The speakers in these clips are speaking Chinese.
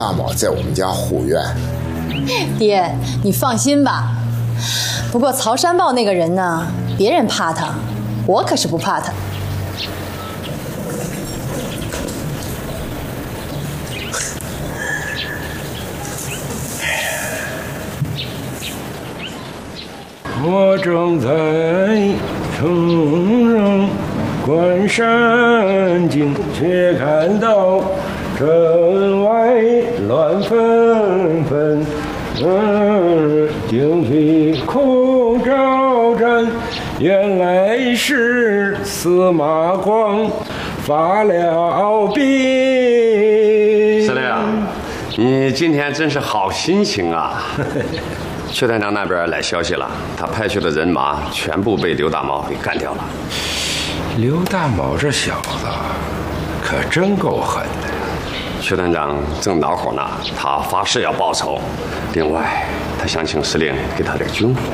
大宝在我们家护院。 爹，你放心吧。不过曹山豹那个人呢，别人怕他，我可是不怕他。 我正在城上观山景，却看到城外乱纷纷。旌旗空招展，原来是司马光发了兵。 司令，你今天真是好心情啊！薛团长那边来消息了，他派去的人马全部被刘大毛给干掉了。 刘大毛这小子可真够狠的。 薛团长正恼火呢，他发誓要报仇。另外，他想请司令给他点军火。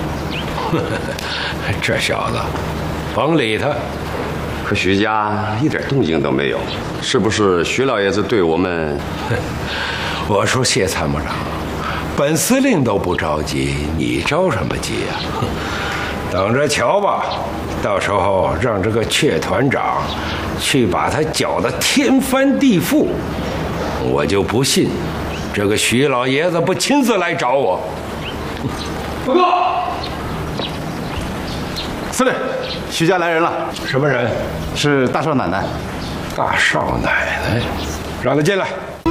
这小子，甭理他。 可徐家一点动静都没有，是不是徐老爷子对我们？ 我说谢参谋长，本司令都不着急，你着什么急呀？等着瞧吧，到时候让这个阙团长去把他搅得天翻地覆，我就不信这个徐老爷子不亲自来找我。 报告，司令，徐家来人了。 什么人？ 是大少奶奶。 大少奶奶，让他进来。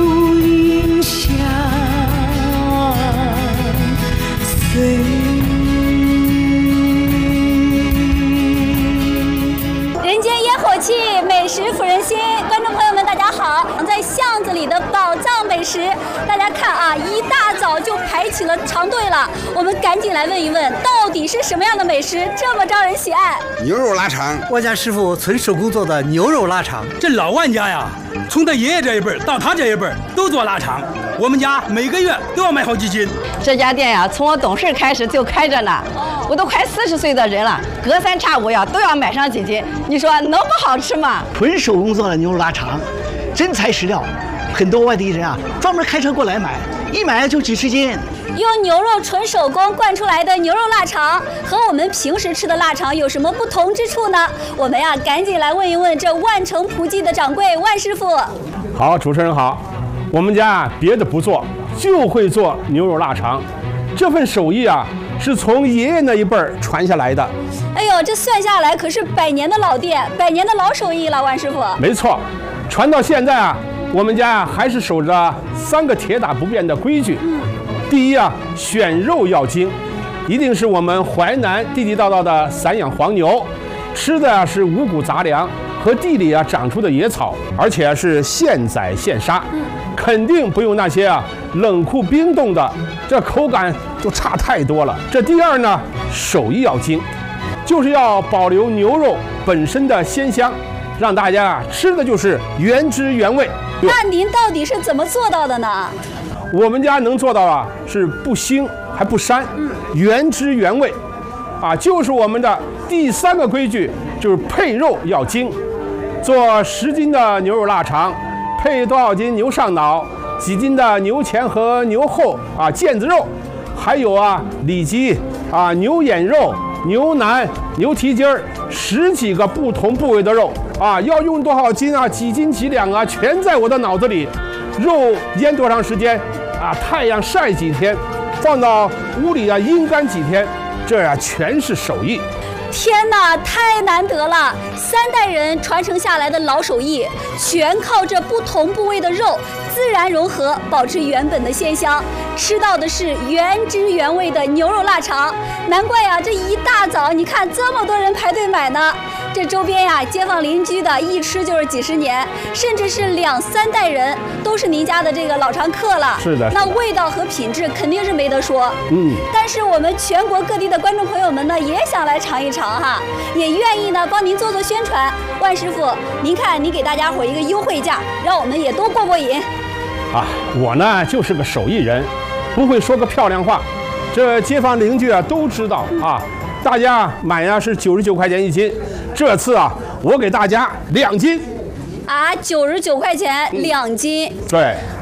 人间烟火气，美食抚人心。观众朋友们，大家好！在巷子里的宝藏美食，大家看啊，一大早就排起了长队了。我们赶紧来问一问，到底是什么样的美食这么招人喜爱？ 牛肉腊肠， 我家师傅纯手工做的牛肉腊肠。 这老万家呀，从他爷爷这一辈到他这一辈都做腊肠，我们家每个月都要买好几斤。 这家店呀，从我懂事开始就开着呢，我都快40岁的人了，隔三差五呀都要买上几斤。你说能不好吃吗？ 纯手工做的牛肉腊肠，真材实料，很多外地人啊专门开车过来买，一买就几十斤。 用牛肉纯手工灌出来的牛肉腊肠，和我们平时吃的腊肠有什么不同之处呢？我们呀赶紧来问一问这万城葡记的掌柜万师傅。 好，主持人好，我们家别的不做，就会做牛肉腊肠。这份手艺啊，是从爷爷那一辈传下来的。 哎呦，这算下来可是100年的老店，100年的老手艺了，万师傅。 没错，传到现在啊，我们家还是守着3个铁打不变的规矩。第一啊，选肉要精，一定是我们淮南地地道道的散养黄牛，吃的是五谷杂粮和地里啊长出的野草，而且是现宰现杀，肯定不用那些啊冷库冰冻的，这口感就差太多了。这第二呢，手艺要精，就是要保留牛肉本身的鲜香，让大家啊吃的就是原汁原味。 那您到底是怎么做到的呢？ 我们家能做到啊，是不腥还不膻，原汁原味，啊，就是我们的第3个规矩，就是配肉要精。做10斤的牛肉腊肠，配多少斤牛上脑，几斤的牛前和牛后啊腱子肉，还有啊里脊啊牛眼肉、牛腩、牛蹄筋儿，10几个不同部位的肉啊，要用多少斤啊，几斤几两啊，全在我的脑子里。肉腌多长时间啊？太阳晒几天，放到屋里啊阴干几天，这呀全是手艺。 天哪，太难得了！3代人传承下来的老手艺，全靠这不同部位的肉自然融合，保持原本的鲜香，吃到的是原汁原味的牛肉腊肠。难怪呀，这一大早你看这么多人排队买呢。这周边呀，街坊邻居的一吃就是几十年，甚至是2、3代人都是您家的这个老常客了。 是的， 那味道和品质肯定是没得说。但是我们全国各地的观众朋友们呢，也想来尝一尝哈，也愿意呢帮您做宣传。万师傅，您看您给大家伙一个优惠价，让我们也都过过瘾。 啊，我呢就是个手艺人，不会说个漂亮话，这街坊邻居啊都知道啊。大家买呀是99块钱1斤，这次啊我给大家2斤。 啊，99块钱2斤。 对，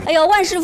哎呦，万师傅。